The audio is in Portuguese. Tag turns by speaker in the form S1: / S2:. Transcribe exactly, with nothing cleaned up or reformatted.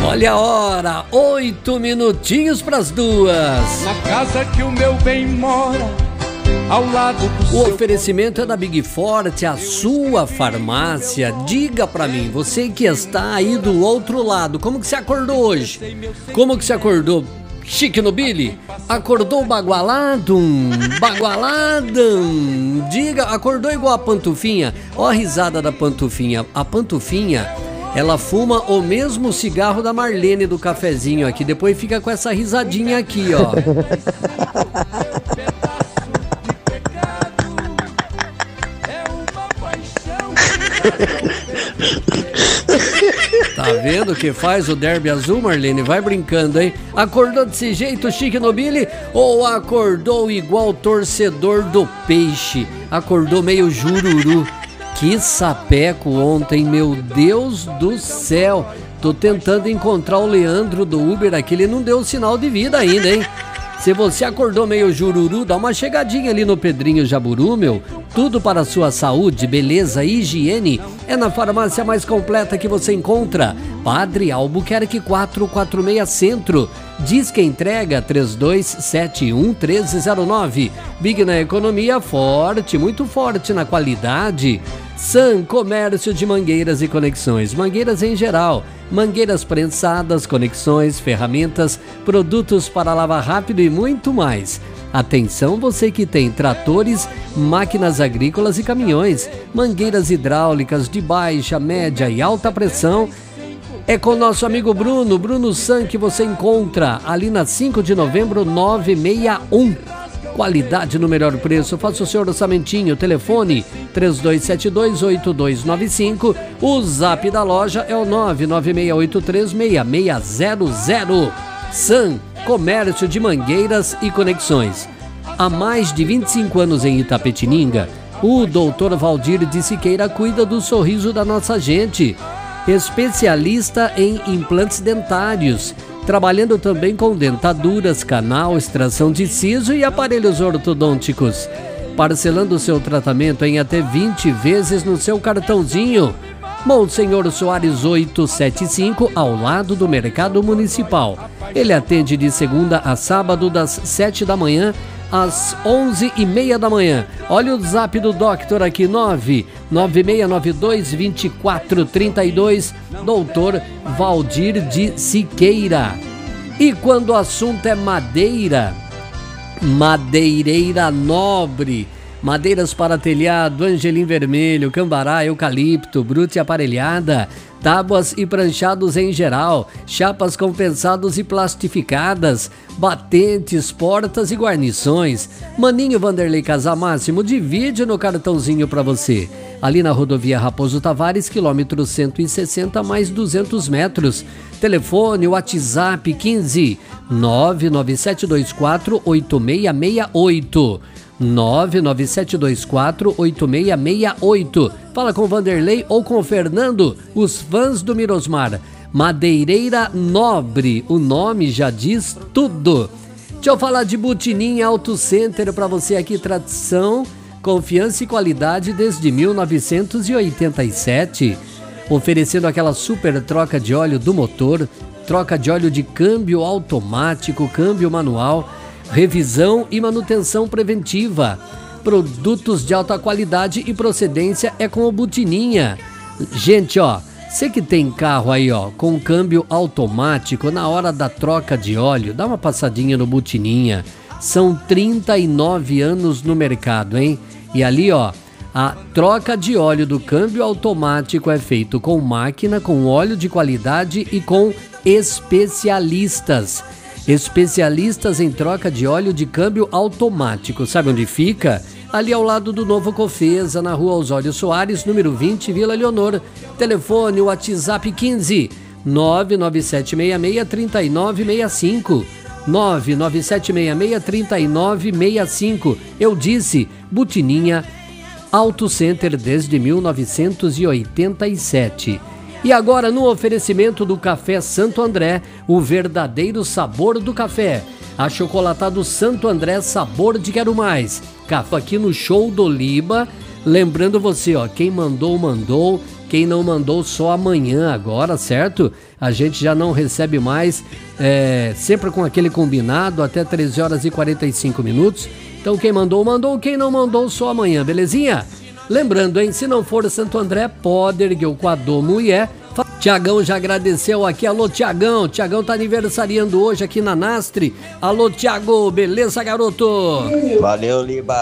S1: Olha a hora, oito minutinhos pras duas.
S2: Na casa que o meu bem mora, ao lado do
S1: O
S2: seu...
S1: oferecimento é da Big Forte, a sua farmácia. Diga pra mim, você que está aí do outro lado, como que você acordou hoje? Como que você acordou? Chique no Billy? Acordou bagualado? Bagualado? Diga, acordou igual a Pantufinha? Ó a risada da Pantufinha. A Pantufinha, ela fuma o mesmo cigarro da Marlene do cafezinho aqui. Depois fica com essa risadinha aqui, ó. Tá vendo o que faz o derby azul, Marlene? Vai brincando, hein? Acordou desse jeito, Chique Nobili? Ou acordou igual torcedor do Peixe? Acordou meio jururu? Que sapeco ontem, meu Deus do céu! Tô tentando encontrar o Leandro do Uber aqui, ele não deu sinal de vida ainda, hein? Se você acordou meio jururu, dá uma chegadinha ali no Pedrinho Jaburu, meu. Tudo para a sua saúde, beleza e higiene é na farmácia mais completa que você encontra. Padre Albuquerque quatrocentos e quarenta e seis Centro. Diz que entrega três dois sete um um três zero nove. Big na economia, forte, muito forte na qualidade. Sam Comércio de Mangueiras e Conexões. Mangueiras em geral. Mangueiras prensadas, conexões, ferramentas, produtos para lavar rápido e muito mais. Atenção você que tem tratores, máquinas agrícolas e caminhões, mangueiras hidráulicas de baixa, média e alta pressão. É com o nosso amigo Bruno, Bruno San, que você encontra ali na cinco de novembro novecentos e sessenta e um. Qualidade no melhor preço. Faça o seu orçamentinho. Telefone três dois sete dois oito dois nove cinco. O zap da loja é o nove nove seis oito três seis seis zero zero. Sam Comércio de Mangueiras e Conexões. Há mais de vinte e cinco anos em Itapetininga, o doutor Valdir de Siqueira cuida do sorriso da nossa gente. Especialista em implantes dentários, trabalhando também com dentaduras, canal, extração de siso e aparelhos ortodônticos. Parcelando o seu tratamento em até vinte vezes no seu cartãozinho. Monsenhor Soares oitocentos e setenta e cinco, ao lado do Mercado Municipal. Ele atende de segunda a sábado, das sete da manhã às onze e meia da manhã. Olha o zap do Doctor aqui, nove nove seis nove dois dois quatro três dois, doutor Valdir de Siqueira. E quando o assunto é madeira, Madeireira Nobre. Madeiras para telhado, angelim vermelho, cambará, eucalipto, bruta e aparelhada, tábuas e pranchados em geral, chapas compensados e plastificadas, batentes, portas e guarnições. Maninho Vanderlei Casamáximo, divide no cartãozinho para você. Ali na rodovia Raposo Tavares, quilômetro cento e sessenta mais duzentos metros. Telefone, WhatsApp quinze nove nove sete dois quatro oito seis seis oito. nove nove sete dois quatro oito seis seis oito. Fala com o Vanderlei ou com o Fernando, os fãs do Mirosmar. Madeireira Nobre, o nome já diz tudo. Deixa eu falar de Butininha Auto Center para você aqui, tradição, confiança e qualidade desde mil novecentos e oitenta e sete. Oferecendo aquela super troca de óleo do motor, troca de óleo de câmbio automático, câmbio manual, revisão e manutenção preventiva. Produtos de alta qualidade e procedência é com o Butininha. Gente, ó, você que tem carro aí, ó, com câmbio automático, na hora da troca de óleo, dá uma passadinha no Butininha. São trinta e nove anos no mercado, hein? E ali, ó, a troca de óleo do câmbio automático é feito com máquina, com óleo de qualidade e com especialistas. Especialistas em troca de óleo de câmbio automático. Sabe onde fica? Ali ao lado do Novo Cofesa, na rua Osório Soares, número vinte, Vila Leonor. Telefone, WhatsApp quinze nove nove sete seis seis três nove seis cinco. nove nove sete seis seis três nove seis cinco. Eu disse, Butininha Auto Center desde mil novecentos e oitenta e sete. E agora no oferecimento do Café Santo André, o verdadeiro sabor do café. Achocolatado Santo André, sabor de quero mais. Café aqui no Show do Liba. Lembrando você, ó, quem mandou, mandou. Quem não mandou, só amanhã agora, certo? A gente já não recebe mais, é, sempre com aquele combinado, até treze horas e quarenta e cinco minutos. Então quem mandou, mandou. Quem não mandou, só amanhã, belezinha? Lembrando, hein, se não for Santo André, pode erguer o quadro mulher. Tiagão já agradeceu aqui. Alô, Tiagão. Tiagão tá aniversariando hoje aqui na Nastre. Alô, Tiago. Beleza, garoto?
S3: Valeu, Liba.